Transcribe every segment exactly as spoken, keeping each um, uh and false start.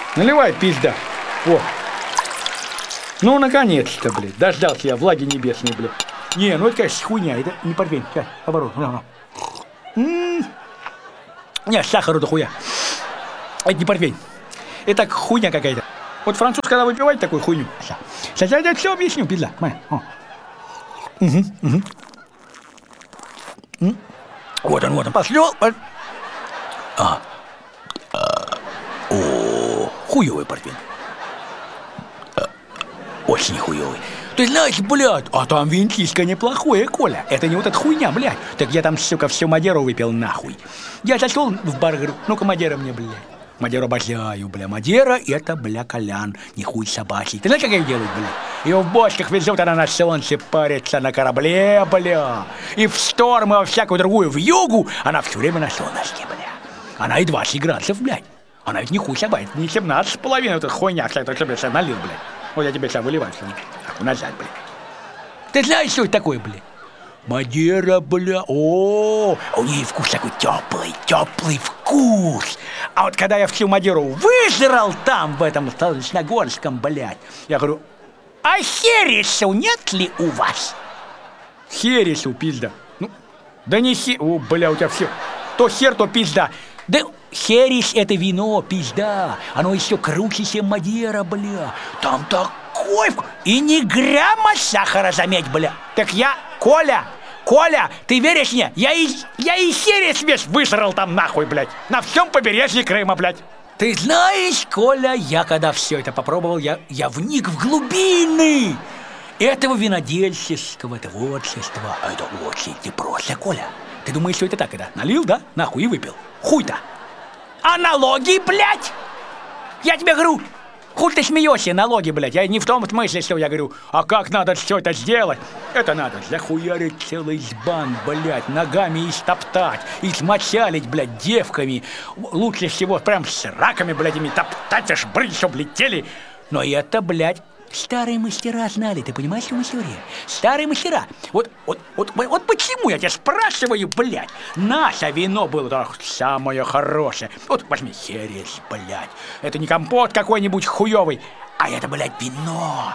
Наливай, пизда. О. Ну, наконец-то, блядь. Дождался я влаги небесной, блядь. Не, ну это, конечно, хуйня. Это не портвейн. Сейчас, оборот. М-м-м. Не, сахару да хуя. Это не портвейн. Это так хуйня какая-то. Вот француз, когда выпивает такую хуйню. Сейчас я тебе все объясню, пизда. Угу, угу. М? Вот он, вот он, пошел. А. А. О, хуёвый портвейн. А. Очень хуёвый. Ты знаешь, блядь, а там винтишко неплохое, Коля. Это не вот эта хуйня, блядь. Так я там, сука, всю Мадеру выпил нахуй. Я зашел в бар, говорю, ну-ка, Мадера мне, блядь. Мадеру обожаю, бля. Мадера — это, бля, Колян, не хуй собачий. Ты знаешь, как ее делают, бля? Ее в бочках везут, она на солнце парится на корабле, бля. И в шторм, и во всякую другую, в югу, она все время на солнышке, бля. Она и двадцать градусов, блядь. Она ведь не хуй собачий, не семнадцать с половиной, эта хуйня, вся эта, чтобы я себя налил, блядь. Вот я тебе сейчас выливаю, что назад, блядь. Ты знаешь, что это такое, блядь? Мадера, бля, о, у нее вкус такой теплый, теплый вкус. А вот когда я всю Мадеру выжрал там, в этом Солнечногорском, блядь, я говорю, а хересу нет ли у вас? Хересу, пизда. Ну, да не хер, о, бля, у тебя все, то хер, то пизда. Да херес — это вино, пизда. Оно еще круче, чем Мадера, бля. Там такой вкус. И ни грамма сахара, заметь, бля. Так я... Коля, Коля, ты веришь мне? Я и, я и херес весь высрал там нахуй, блядь. На всем побережье Крыма, блядь. Ты знаешь, Коля, я когда все это попробовал, я, я вник в глубины этого винодельческого творчества. Это очень непросто, Коля. Ты думаешь, что это так, это? Налил, да? Нахуй и выпил. Хуй-то. Аналогии, блядь! Я тебе говорю... Хуй ты смеешься, налоги, блядь. Я не в том смысле, что я говорю, а как надо все это сделать? Это надо захуярить целый избан, блядь, ногами истоптать, измочалить, блядь, девками. Лучше всего прям с раками, блядь, ими топтать, аж брызг, чтоб летели. Но это, блядь, старые мастера знали, ты понимаешь, что мастера? Старые мастера. Вот, вот, вот, вот почему я тебя спрашиваю, блядь? Наше вино было так, самое хорошее. Вот возьми херес, блядь. Это не компот какой-нибудь хуёвый, а это, блядь, вино.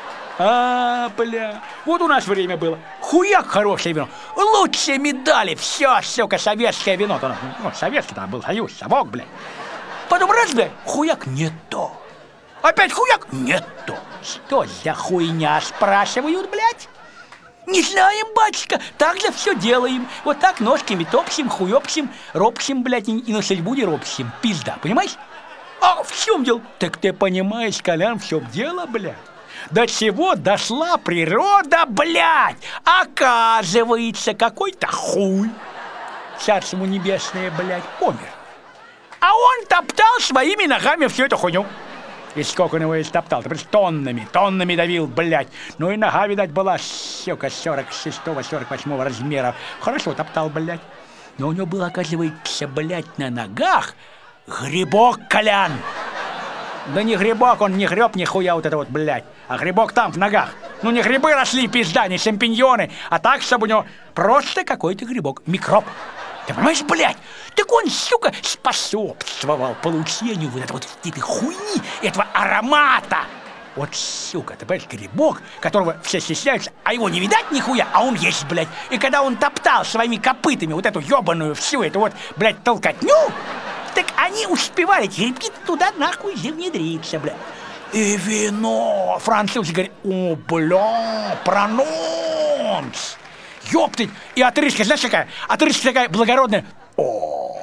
А, бля. Вот у нас время было. Хуяк хорошее вино. Лучшие медали. Все, сука, советское вино. Ну, советский там был союз, совок, блядь. Потом раз, блядь, хуяк не то. Опять хуяк? Нет то. Что за хуйня, спрашивают, блядь? Не знаем, батюшка, так же все делаем. Вот так ножками топсим, хуёпсим, ропсим, блядь, и на судьбу не ропсим. Пизда, понимаешь? А в чем дело? Так ты понимаешь, Колян, в чем дело, блядь? До чего дошла природа, блядь? Оказывается, какой-то хуй, царство небесное, блядь, помер. А он топтал своими ногами всю эту хуйню. И сколько он его истоптал, ты понимаешь, тоннами, тоннами давил, блядь. Ну и нога, видать, была, сука, сорок шестого сорок восьмого размера. Хорошо топтал, блядь. Но у него был, оказывается, блядь, на ногах грибок, Колян. Да не грибок, он не греб нихуя вот это вот, блядь. А грибок там, в ногах. Ну не грибы росли, пизда, не шампиньоны, а так, чтобы у него просто какой-то грибок, микроб. Ты понимаешь, блядь? Так он, сука, способствовал получению вот этой вот этой хуйни, этого аромата. Вот, сука, ты понимаешь, грибок, которого все стесняются, а его не видать нихуя, а он есть, блядь. И когда он топтал своими копытами вот эту ебаную всю эту вот, блядь, толкотню, так они успевали, эти грибки, туда нахуй внедриться, блядь. И вино. Французы говорят, о, бля, прононс. Ёптыть! И отрыжка, знаешь какая? Отрыжка такая благородная. О,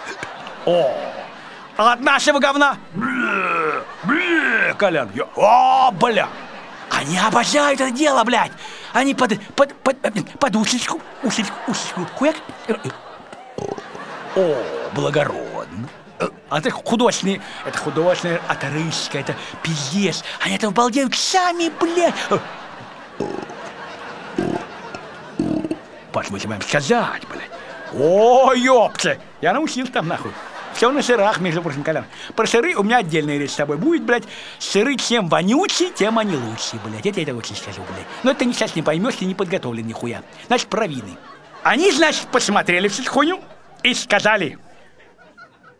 о, а от нашего говна? Бле, бле, Колян, я, о, бля. Они обожают это дело, блядь. Они под, под, под, под усечку, усечку, усечку, хуяк. О, благородно. А это художественный, это художественная отрыжка, это пиздец. Они это обалдеют сами, блядь. Паш, мы тебе будем сказать, блядь. О, ёпта! Я научился там, нахуй. Все на сырах, между прочим, Колян. Про сыры у меня отдельная речь с тобой будет, блядь. Сыры чем вонючие, тем они лучшие, блядь. Это я тебе очень скажу, блядь. Но это ты сейчас не поймешь, ты не подготовлен нихуя. Значит, про вины. Они, значит, посмотрели всю эту хуйню и сказали: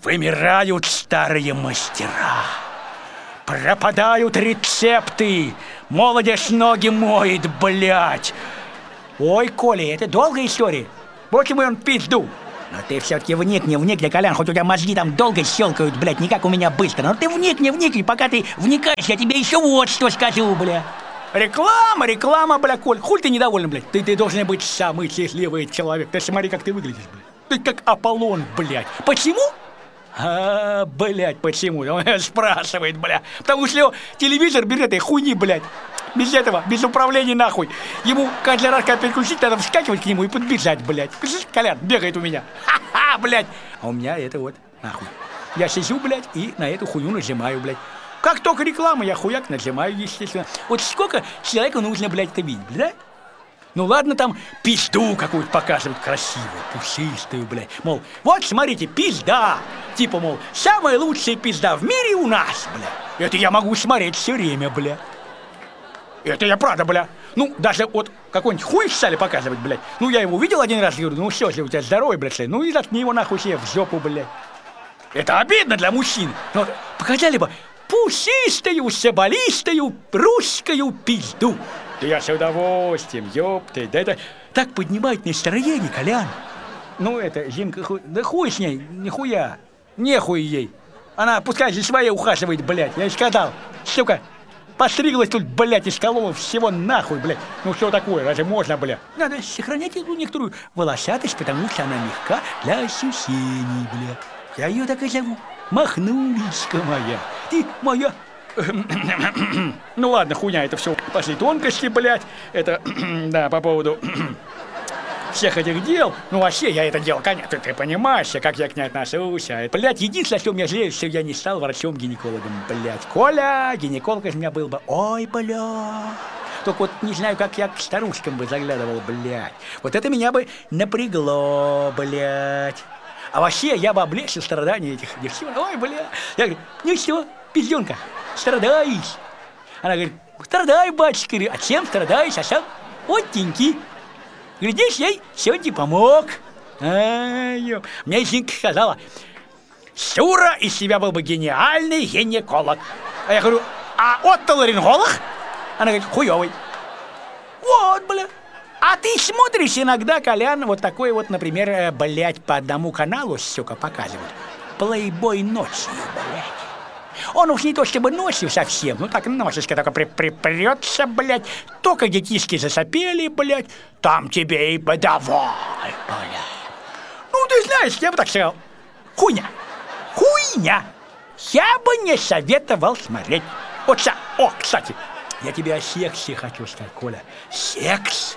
Вымирают старые мастера. Пропадают рецепты. Молодежь ноги моет, блядь. Ой, Коля, это долгая история. Почему он пизду? Но ты все-таки вникни, вникни, Колян, хоть у тебя мозги там долго щелкают, блядь, не как у меня быстро. Но ты вникни, вникни, пока ты вникаешь, я тебе еще вот что скажу, бля. Реклама, реклама, бля, Коль, хуй ты недоволен, блядь. Ты, ты должен быть самый счастливый человек. Ты смотри, как ты выглядишь, блядь. Ты как Аполлон, блядь. Почему? А, блядь, почему? Он спрашивает, бля. Потому что телевизор без этой хуйни, блядь. Без этого, без управления нахуй. Ему каждый раз, когда переключить, надо вскакивать к нему и подбежать, блядь. Колян бегает у меня. Ха-ха, блядь. А у меня это вот, нахуй. Я сижу, блядь, и на эту хуйню нажимаю, блядь. Как только реклама, я хуяк нажимаю, естественно. Вот сколько человеку нужно, блядь, это видеть, да? Ну ладно, там пизду какую-то показывают красивую, пушистую, блядь. Мол, вот смотрите, пизда. Типа, мол, самая лучшая пизда в мире у нас, блядь. Это я могу смотреть все время, блядь. Это я правда, бля. Ну, даже вот какой-нибудь хуй стали показывать, блядь. Ну, я его видел один раз, говорю, ну все, если у тебя здоровый, блядь, ну и заткни его нахуй себе в жопу, блядь. Это обидно для мужчин. Но показали бы пушистую, соболистую, русскую пизду. Да я с удовольствием, ёпты. Да это так поднимает настроение, Колян. Ну, это, Зинка, хуй, да хуй с ней, нихуя. Нехуй ей. Она пускай за своей ухаживает, блядь. Я ей сказал, сука. Постриглась тут, блядь, из колова всего нахуй, блядь. Ну что такое, разве можно, блядь? Надо сохранять эту некоторую волосатость, потому что она мягка для ощущений, блядь. Я ее так и зову. Махнулечка моя. Ты моя... Ну ладно, хуйня, это все пошли тонкости, блядь. Это, да, по поводу... всех этих дел, ну вообще я это делал, конечно, ты понимаешь, как я к ней отношусь, а, блядь, единственное, что меня жалеет, что я не стал врачом-гинекологом, блядь. Коля, гинеколог из меня был бы, ой, блядь. Только вот не знаю, как я к старушкам бы заглядывал, блядь. Вот это меня бы напрягло, блядь. А вообще я бы облегчил страдания этих девчонок, ой, блядь. Я говорю, ну что, пизденка, страдаешь? Она говорит, страдай, батюшка, а чем страдаешь, а сам вот теньки. Глядишь, ей сегодня помог. Ай, мне Зинка сказала, Шура из себя был бы гениальный гинеколог. А я говорю, а отоларинголог? Она говорит, хуёвый. Вот, бля. А ты смотришь иногда, Колян, вот такой вот, например, блядь, по одному каналу, сука, показывают. Плейбой ночью, блядь. Он уж не то чтобы ночью совсем, ну так носишка только при припрется, блядь. Только детишки засопели, блядь, там тебе и подавай, блядь. Ну, ты знаешь, я бы так сказал, хуйня, хуйня. Я бы не советовал смотреть. Вот сейчас, о, кстати, я тебе о сексе хочу сказать, Коля. Секс?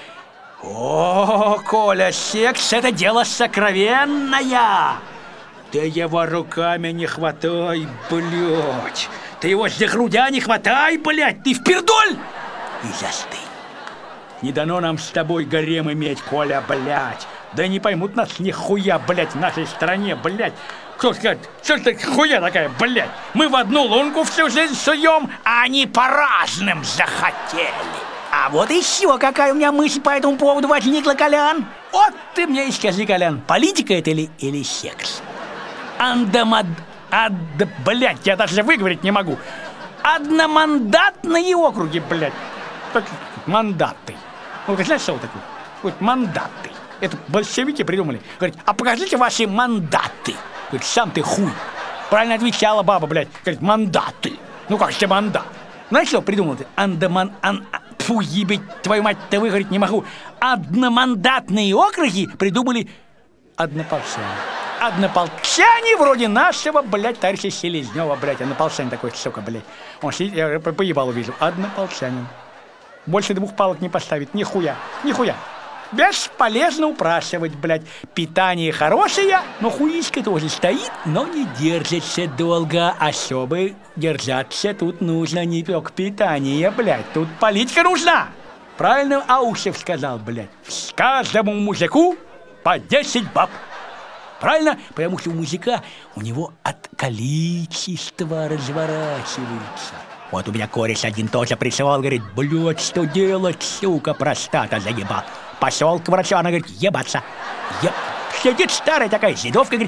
О, Коля, секс — это дело сокровенное. Ты его руками не хватай, блядь. Ты его за грудя не хватай, блядь. Ты впердоль и застынь. Не дано нам с тобой гарем иметь, Коля, блядь. Да не поймут нас нихуя, блядь, в нашей стране, блядь. Кто скажет, что это хуя такая, блядь? Мы в одну лунку всю жизнь суем, а они по разным захотели. А вот еще какая у меня мысль по этому поводу возникла, Колян. Вот ты мне и скажи, Колян, политика это или, или секс? Андамад... Ад... Блядь, я даже выговорить не могу. Одномандатные округи, блядь. Так, мандаты. Ну, ты знаешь, что вот такое? Вот мандаты. Это большевики придумали. Говорит, а покажите ваши мандаты. Говорит, сам ты хуй. Правильно отвечала баба, блядь. Говорит, мандаты. Ну как же мандат? Знаешь, что придумал ты? Андаман... Ан... Фу, ебать, твою мать-то выговорить не могу. Одномандатные округи придумали однополчане. Однополчане вроде нашего, блядь, товарища Селезнева, блядь. Однополчанин такой, сука, блядь. Он сидит, я поебал увидел. Однополчанин. Больше двух палок не поставит. Нихуя, нихуя. Бесполезно упрашивать, блядь. Питание хорошее, но хуишка тоже стоит, но не держится долго. А чтобы держаться, тут нужно не только питание, блядь. Тут политика нужна. Правильно Аушев сказал, блядь. С каждому мужику по десять баб. Правильно? Потому что у мужика, у него от количества разворачивается. Вот у меня кореш один тоже присылал, говорит, блядь, что делать, сука, простата заебал. Пошел к врачу, она говорит, ебаться. Еб... Сидит старая такая жидовка, говорит,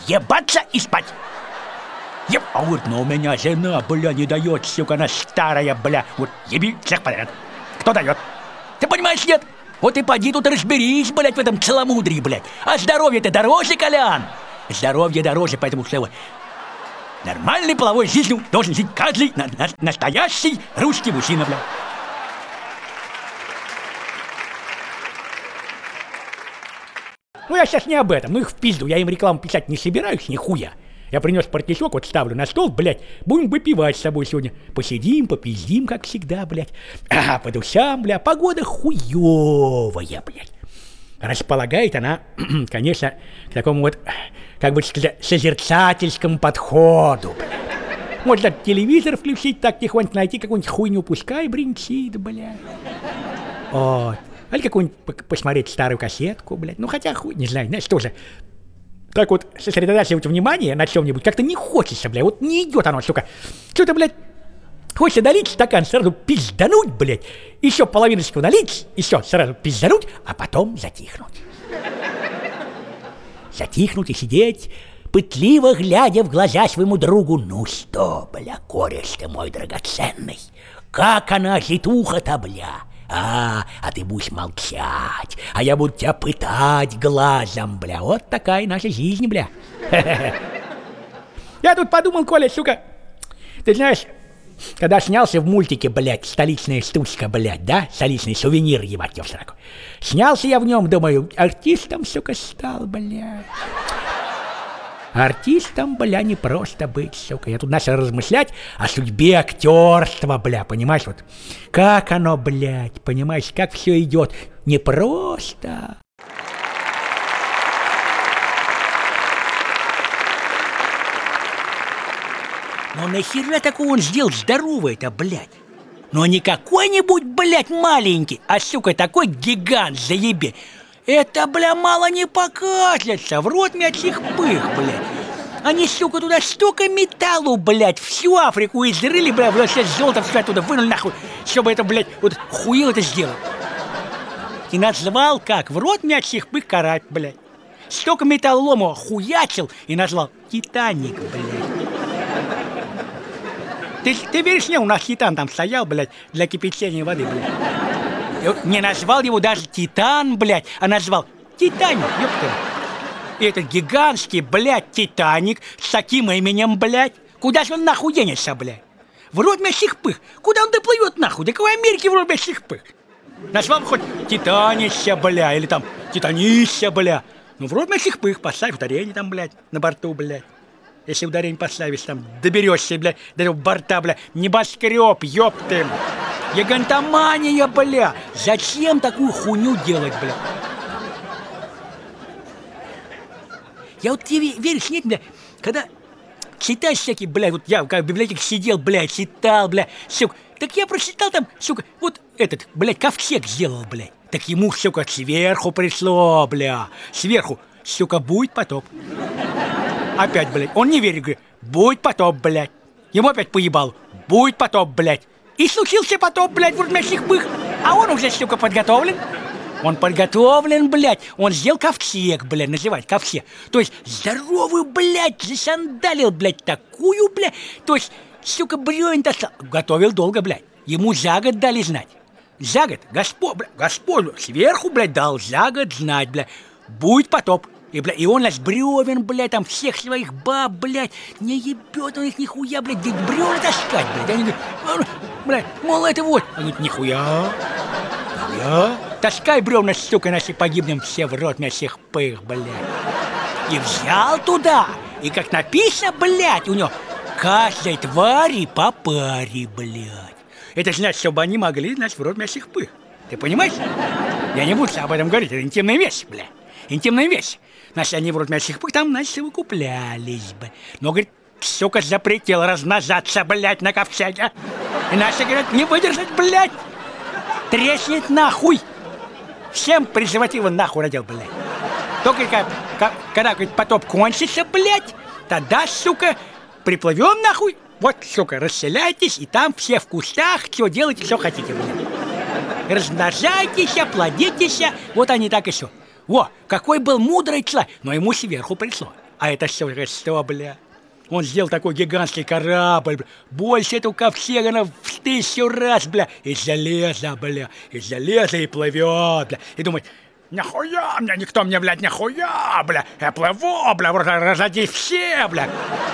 ебаться и спать. Еб, а вот, но у меня жена, бля, не дает, сука, она старая, бля. Вот, еби всех подряд. Кто дает? Ты понимаешь, нет? Вот и поди тут разберись, блядь, в этом целомудрии, блядь. А здоровье-то дороже, Колян. Здоровье дороже, поэтому что нормальной половой жизнью должен жить каждый на на настоящий русский мужчина, блядь. Ну, я сейчас не об этом, ну их в пизду, я им рекламу писать не собираюсь, нихуя. Я принес партишок, вот ставлю на стол, блядь, будем выпивать с собой сегодня. Посидим, попиздим, как всегда, блядь. Ага, по душам, бля, погода хуёвая, блядь. Располагает она, конечно, к такому вот, как бы сказать, созерцательскому подходу, блядь. Можно телевизор включить, так тихонько найти какую-нибудь хуйню, пускай бринчит, блядь. Вот. Или какую-нибудь посмотреть старую кассетку, блядь. Ну, хотя хуй, не знаю, знаешь, тоже. Так вот, сосредотачивать внимание на чем-нибудь как-то не хочется, блядь. Вот не идет оно, сука. Что-то, блядь, хочется долить стакан, сразу пиздануть, блядь. Еще половиночку налить, еще сразу пиздануть, а потом затихнуть. Затихнуть и сидеть, пытливо глядя в глаза своему другу. Ну что, бля, кореш ты мой драгоценный, как она житуха-то, бля. А, а ты будешь молчать, а я буду тебя пытать глазом, бля. Вот такая наша жизнь, бля. Я тут подумал, Коля, сука, ты знаешь, когда снялся в мультике, блядь, «Столичная штучка», блядь, да? Столичный сувенир, ебать, в сраку. Снялся я в нем, думаю, артистом, сука, стал, блядь. Артистом, бля, не просто быть, сука. Я тут начал размышлять о судьбе актерства, бля, понимаешь, вот. Как оно, блядь, понимаешь, как все идет. Не просто. Ну нахера такого он сделал здоровый-то, блядь? Ну не какой-нибудь, блядь, маленький, а, сука, такой гигант, заебе. Это, бля, мало не покажется, в рот мячих пых, блядь. Они, сука, туда столько металлу, блядь, всю Африку изрыли, бля, в все золото все оттуда вынули нахуй, чтобы это, блядь, вот хуил это сделал. И назвал как? В рот мячих пых карать, блядь. Столько металлолома хуячил и назвал «Титаник», блядь. Ты, ты веришь мне, у нас титан там стоял, блядь, для кипячения воды, блядь. Не назвал его даже Титан, блядь, а назвал Титаник, ёпта. И этот гигантский, блядь, Титаник с таким именем, блядь. Куда же он нахуй денется, блядь? В рот мясих пых. Куда он доплывет нахуй? Да какой Америки в рот мясих пых? Назвал бы хоть Титанище, бля, или там Титанище, бля. Ну в рот мясих пых поставь ударение там, блядь, на борту, блядь. Если ударение поставишь, там доберешься, блядь, до этого борта, бля, небоскреб, ёпты. Гигантомания, бля! Зачем такую хуйню делать, бля? Я вот тебе веришь, нет, бля, когда читаешь всякие, бля, вот я как в библиотеке сидел, бля, читал, бля, сука, так я прочитал там, сука, вот этот, блядь, ковчег сделал, блядь. Так ему, сука, сверху пришло, бля, сверху, сука, будет потоп. Опять, блядь, он не верит, говорит, будет потоп, блядь. Ему опять поебал, будет потоп, блядь. И случился потоп, блядь, в урмящих пых. А он уже, сука, подготовлен. Он подготовлен, блядь. Он сделал ковчег, блядь, называть ковчег. То есть здоровую, блядь, засандалил, блядь, такую, блядь. То есть, сука, бревен достал. Готовил долго, блядь. Ему за год дали знать. За год, Господь, блядь, Господь сверху, блядь, дал за год знать, блядь. Будет потоп. И, бля, и он нас бревен, блядь, там всех своих баб, блядь, не ебет он их нихуя, блядь, где бревна таскать, блядь. Они говорят, блядь, мол, это вот. Он говорит, нихуя, нихуя. Таскай бревна, сука, наши погибнем все в рот мясих пых, блядь. И взял туда, и как написано, блядь, у него каждой твари по паре, блядь. Это значит, чтобы они могли, значит, в рот мясих пых. Ты понимаешь? Я не буду об этом говорить, это интимная вещь, блядь. Интимная вещь. Значит, они в рот мясих пых там, значит, выкуплялись бы. Но, говорит, сука, запретил размножаться, блядь, на ковчеге. Иначе, говорят, не выдержать, блядь. Треснет нахуй. Всем презервативы нахуй надел, блядь. Только как, как, когда, говорит, потоп кончится, блядь, тогда, сука, приплывем нахуй. Вот, сука, расселяйтесь, и там все в кустах, что делайте, что хотите, блядь. Размножайтесь, плодитесь, вот они так и все. Во, какой был мудрый человек, но ему сверху пришло. А это что, что, бля? Он сделал такой гигантский корабль, бля. Больше этого ковчега на в тысячу раз, бля. Из железа, бля. Из железа и плывет, бля. И думает, нахуя мне, никто мне, блядь, нахуя, бля. Я плыву, бля, разоди все, бля.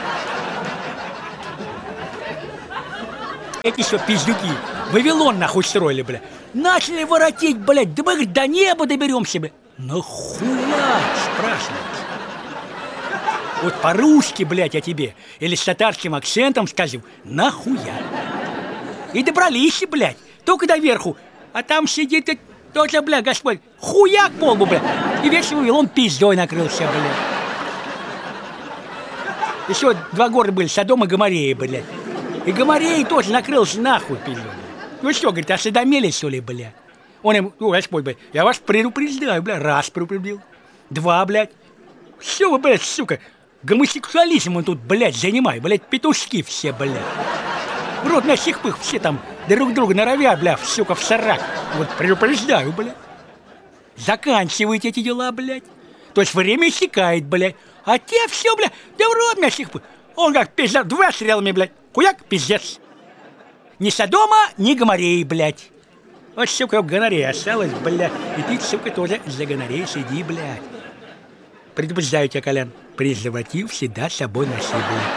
Эти что, пиздюки, Вавилон нахуй строили, бля. Начали воротить, блядь, да мы, говорит, до неба доберемся, бля. Нахуя, спрашивается. Вот по-русски, блядь, я тебе, или с татарским акцентом скажу, нахуя. И добрались, блядь, только до верху, а там сидит и тоже, блядь, Господь, хуяк полбу, блядь, и весь Вавилон пиздой накрылся, блядь. Еще два города были, Содом и Гоморрея, блядь. И Гоморрея тоже накрылся нахуй, пиздой. Ну что, говорит, осведомились, что ли, блядь? Он им, ну, Господь, блядь, я вас предупреждаю, блядь, раз предупредил, два, блядь. Все вы, блядь, сука, гомосексуализмом тут, блядь, занимай, блядь, петушки все, блядь. В рот мясих пых, все там друг друга норовят, блядь, сука, в сарак. Вот предупреждаю, блядь. Заканчивайте эти дела, блядь. То есть время истекает, блядь. А те все, блядь, да в рот мясих пых. Он как пиздец, два стрелами, блядь. Хуяк, пиздец. Ни Содома, ни Гоморреи, блядь. Вот, сука, гонорея осталась, блядь. И ты, сука, тоже за гонореей сиди, блядь. Предупреждаю тебя, Колян, презерватив всегда с собой носи, блядь.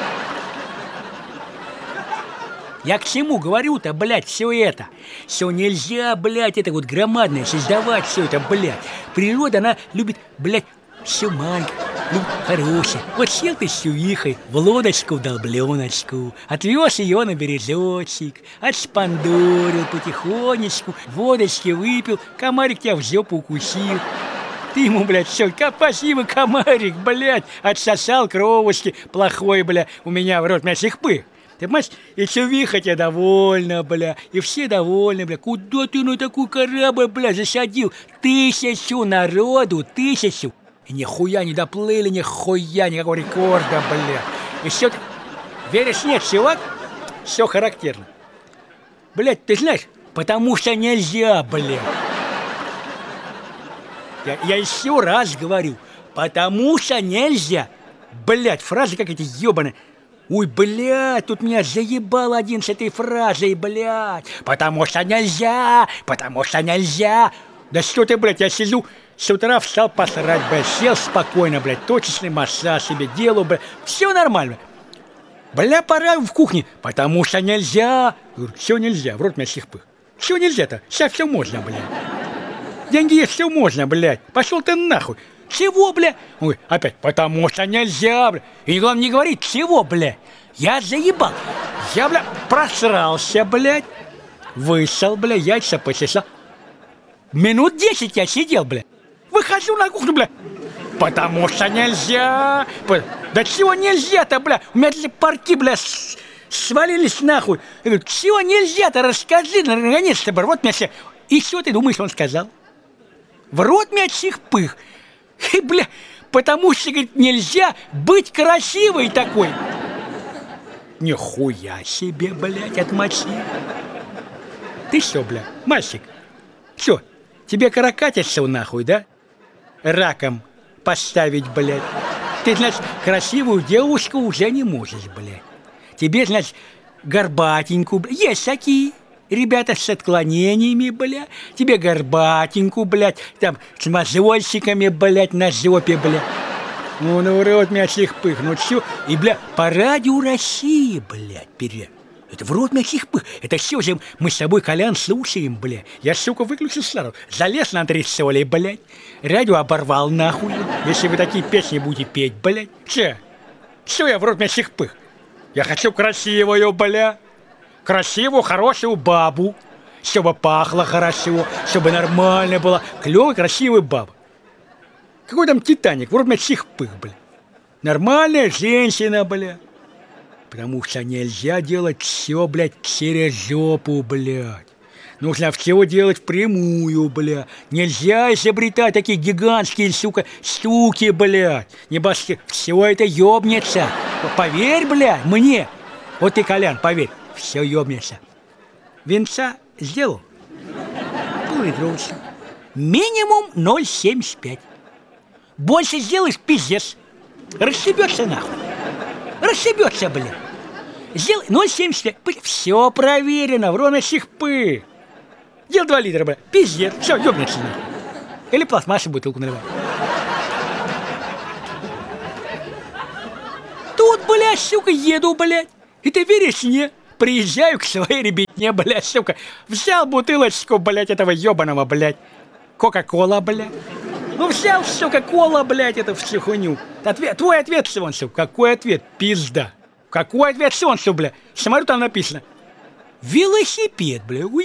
Я к чему говорю-то, блядь, все это? Все нельзя, блядь, это вот громадное создавать все это, блядь. Природа, она любит, блядь, все маленькое, любит хорошее. Вот сел ты с сюихой в лодочку, в долбленочку, отвез ее на березочек, отшпандорил потихонечку, водочки выпил, комарик тебя в жопу укусил. Ты ему, блядь, все, спасибо, комарик, блядь, отсосал кровушки, плохой, бля, у меня в рот мясих пых. Ты понимаешь, и чувиха тебя довольна, бля, и все довольны, бля. Куда ты на такой корабль, бля, засадил? Тысячу народу, тысячу. И нихуя не доплыли, нихуя, никакого рекорда, бля. И все, веришь, нет, чувак? Все характерно. Блядь, ты знаешь, потому что нельзя, бля. Я, я еще раз говорю, потому что нельзя. Блядь, фразы как эти ебаные. Ой, блядь, тут меня заебал один с этой фразой, блядь. Потому что нельзя, потому что нельзя. Да что ты, блядь, я сижу, с утра встал посрать, блядь, сел спокойно, блядь, точечный массаж себе делаю, блядь, все нормально. Бля, пора в кухне, потому что нельзя. Говорю, все нельзя, в рот мясих пых. Все нельзя-то, сейчас все можно, блядь. Деньги есть, все можно, блядь. Пошел ты нахуй. Чего, бля? Ой, опять, потому что нельзя, бля. И главное не говорить, чего, бля. Я заебал. Я, бля, просрался, блядь. Вышел, бля, яйца почесал. Минут десять я сидел, бля. Выхожу на кухню, бля. Потому что нельзя. Да чего нельзя-то, бля? У меня эти парки, бля, свалились нахуй. Я говорю, чего нельзя-то? Расскажи, наконец-то, бля. Вот меня все. И что ты думаешь, он сказал? В рот мясих пых. И, бля, потому что, говорит, нельзя быть красивой такой. Нихуя себе, блядь, отмочи. Ты что, бля, мальчик? Что, тебе каракатиться нахуй, да? Раком поставить, блядь. Ты, значит, красивую девушку уже не можешь, блядь. Тебе, значит, горбатенькую, блядь. Есть такие. Ребята с отклонениями, бля, тебе горбатеньку, блядь, там, с мозольщиками, блядь, на жопе, бля. Ну, ну, рот мясих пых, ну, все. И, бля, по радио России, блядь, перед. Это в рот мясих пых. Это все же мы с тобой, Колян, слушаем, бля. Я, сука, выключил сразу. Залез на антресоли, блядь. Радио оборвал, нахуй. Если вы такие песни будете петь, блядь. Че? Все я в рот мясих пых. Я хочу красивую, бля. Красивую, хорошую бабу, чтобы пахло хорошо, чтобы нормально было. Клевая, красивая баба. Какой там Титаник? Вроде мясих пых, бля. Нормальная женщина, бля. Потому что нельзя делать все, блядь, через жопу, блядь. Нужно все делать впрямую, бля. Нельзя изобретать такие гигантские, сука, штуки, блядь. Небось, все это ёбнется. Поверь, бля, мне. Вот ты, Колян, поверь. Все ёбнется. Венца сделал. Выигрался. Минимум ноль семьдесят пять. Больше сделаешь, пиздец. Расшибется нахуй. Расшибется, блядь. Сделай ноль семьдесят пять. Все проверено, в ровно сих-пы. Сделай два литра, блядь. Пиздец. Все, ёбнется нахуй. Или пластмассовую бутылку наливай. Тут, блядь, сука, еду, блядь. И ты веришь мне? Приезжаю к своей ребятне, блядь, сука. Взял бутылочку, блядь, этого ёбаного, блядь. Кока-кола, блядь. Ну взял, сука, кола, блядь, это всю хуйню. Ответ, твой ответ, Солнцев. Какой ответ? Пизда. Какой ответ, Солнцев, блядь? Смотрю, там написано. Велосипед, блядь.